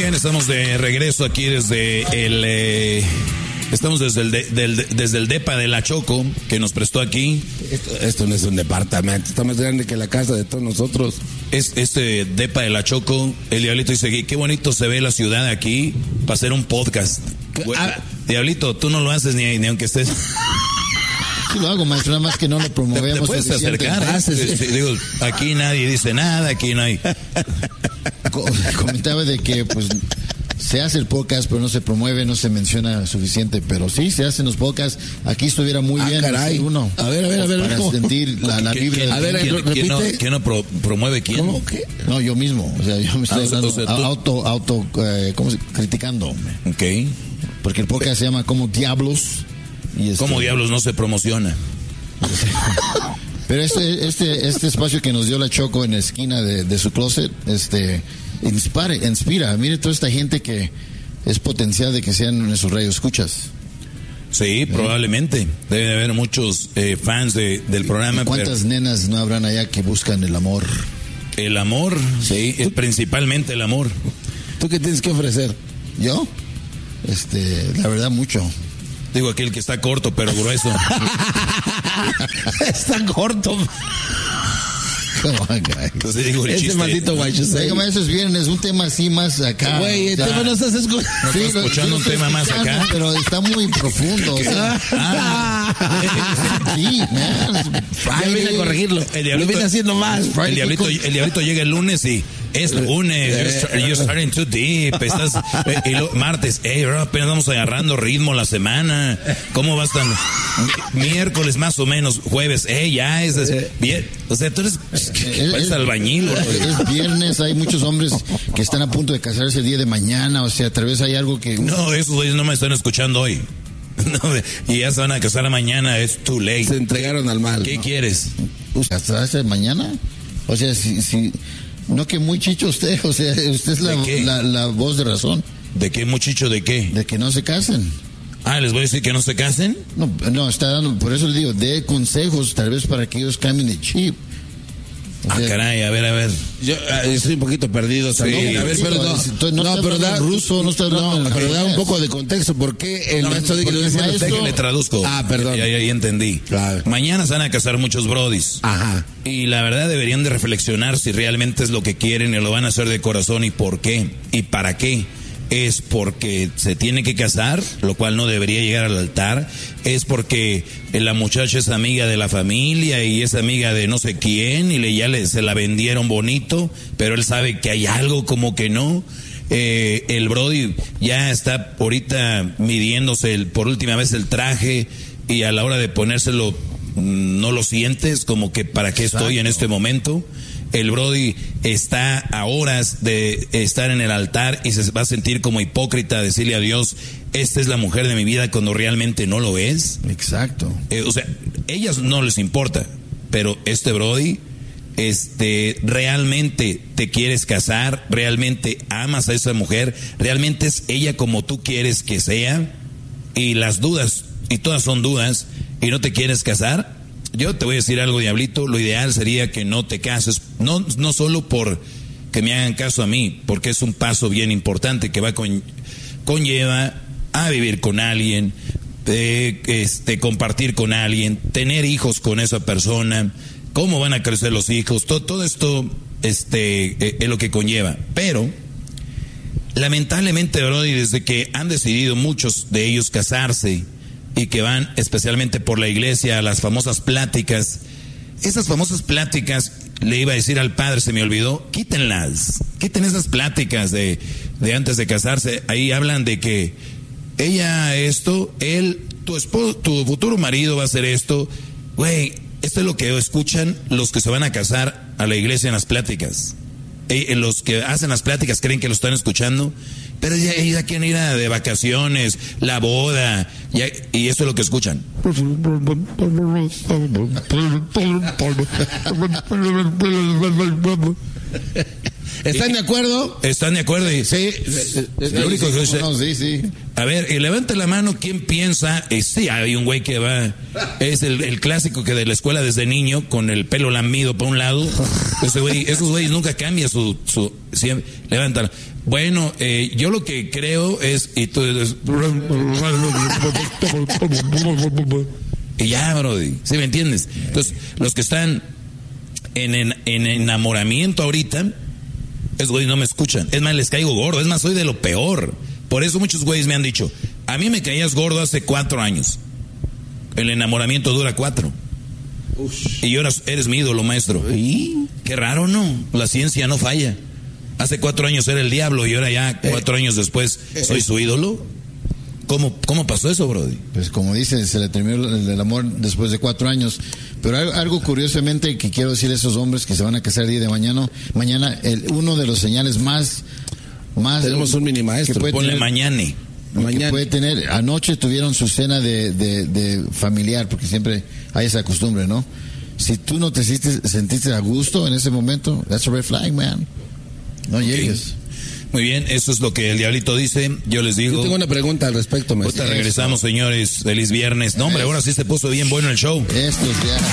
bien, estamos de regreso aquí desde el... Estamos desde el depa de la Choco, que nos prestó aquí. Esto no es un departamento, está más grande que la casa de todos nosotros. Este depa de la Choco, el Diablito dice, qué bonito se ve la ciudad aquí para hacer un podcast. Diablito, tú no lo haces ni aunque estés... Sí lo hago, maestro, nada más que no lo promovemos. Te puedes acercar. Digo, aquí nadie dice nada, aquí no hay... Comentaba de que, pues... Se hace el podcast, pero no se promueve, no se menciona suficiente. Pero sí, se hacen los podcasts. Aquí estuviera muy bien. Caray. Uno. A ver. Para sentir la vibra. A ver, repite. ¿Quién no promueve quién? ¿Cómo que? No, yo mismo. O sea, yo me estoy criticando. Ok. Porque el podcast se llama Como Diablos. Y ¿Cómo diablos no se promociona? Pero este espacio que nos dio la Choco en la esquina de su closet, inspira. Mire toda esta gente que es potencial de que sean nuestros radioescuchas. Sí, probablemente. Debe de haber muchos fans del programa. ¿Y cuántas nenas no habrán allá que buscan el amor? El amor, sí, principalmente el amor. ¿Tú qué tienes que ofrecer? ¿Yo? La verdad, mucho. Digo, aquel que está corto, pero grueso. Está corto. Entonces digo, ese maldito guacho. Dígame, eso es viernes, un tema así más acá. Güey, el tema no estás escuchando. ¿No estás escuchando un tema más acá? Pero está muy profundo. O sea, sí, man. Ya vine a corregirlo. Lo viene haciendo mal. El diablito llega el lunes y es lunes. You're starting too deep. Martes, bro, apenas vamos agarrando ritmo la semana. ¿Cómo vas tan? Miércoles más o menos. Jueves, ya es bien. O sea, tú eres albañil. Es viernes, hay muchos hombres que están a punto de casarse el día de mañana. O sea, tal vez hay algo que... No, esos güeyes no me están escuchando hoy. No, y ya se van a casar mañana, es too late. Se entregaron al mal. ¿Qué quieres? ¿Casarse mañana? O sea, si no, que muy chicho usted, o sea, usted es la voz de razón. ¿De qué, muchicho, de qué? De que no se casen. ¿Les voy a decir que no se casen? No, está dando, por eso le digo, dé consejos, tal vez para que ellos cambien de chip. Caray, a ver. Yo estoy un poquito perdido también. No, a ver, pero pero da ruso, no está hablando. Pero da un poco de contexto. ¿Por qué el maestro dice que le traduzco? Perdón. Ya entendí. Claro. Mañana se van a casar muchos brodis. Ajá. Y la verdad deberían de reflexionar si realmente es lo que quieren y lo van a hacer de corazón y por qué y para qué. Es porque se tiene que casar, lo cual no debería llegar al altar. Es porque la muchacha es amiga de la familia y es amiga de no sé quién y se la vendieron bonito, pero él sabe que hay algo como que no. El brody ya está ahorita midiéndose por última vez el traje y a la hora de ponérselo no lo sientes, como que para qué estoy en este momento. El brody está a horas de estar en el altar y se va a sentir como hipócrita, decirle a Dios, esta es la mujer de mi vida cuando realmente no lo es. Exacto. O sea, ellas no les importa, pero este brody, realmente te quieres casar, realmente amas a esa mujer, realmente es ella como tú quieres que sea, y las dudas, y todas son dudas, y no te quieres casar. Yo te voy a decir algo, Diablito, lo ideal sería que no te cases, no solo por que me hagan caso a mí, porque es un paso bien importante que conlleva a vivir con alguien, compartir con alguien, tener hijos con esa persona, cómo van a crecer los hijos, todo esto es lo que conlleva. Pero lamentablemente, Brody, desde que han decidido muchos de ellos casarse y que van especialmente por la iglesia a las famosas pláticas, esas famosas pláticas, le iba a decir al padre, se me olvidó, quiten esas pláticas de antes de casarse. Ahí hablan de que ella esto, él, tu esposo, tu futuro marido va a hacer esto. Güey, esto es lo que escuchan los que se van a casar a la iglesia en las pláticas. Los que hacen las pláticas creen que lo están escuchando, pero ya quieren ir de vacaciones, la boda, y eso es lo que escuchan. ¿Están de acuerdo? ¿Están de acuerdo? Sí. Lo único que dice, Sí. a ver, y levante la mano, ¿quién piensa? Sí, hay un güey que va, es el clásico que de la escuela desde niño, con el pelo lamido para un lado. Ese güey, esos güeyes nunca cambia su siempre, levántala. Bueno, yo lo que creo es, y tú, y ya, brody, ¿sí me entiendes? Entonces, los que están en enamoramiento ahorita, esos güeyes no me escuchan. Es más, les caigo gordo. Es más, soy de lo peor. Por eso muchos güeyes me han dicho, a mí me caías gordo hace 4 años. El enamoramiento dura 4. Y ahora eres mi ídolo, maestro. ¿Y? Qué raro, ¿no? La ciencia no falla. Hace 4 años era el diablo y ahora ya 4 años después soy su ídolo. ¿Cómo pasó eso, brody? Pues como dice, se le terminó el amor después de 4 años. Pero algo curiosamente que quiero decir a esos hombres que se van a casar el día de mañana, uno de los señales más tenemos un mini maestro. Ponle mañana. Que puede tener, anoche tuvieron su cena de familiar, porque siempre hay esa costumbre, ¿no? Si tú no te sentiste a gusto en ese momento, that's a red flag, man. No llegues. Muy bien, eso es lo que el diablito dice. Yo les digo. Yo tengo una pregunta al respecto, maestro. Ahorita regresamos, señores. Feliz viernes. No, hombre, ahora sí se puso bien bueno el show. Estos ya.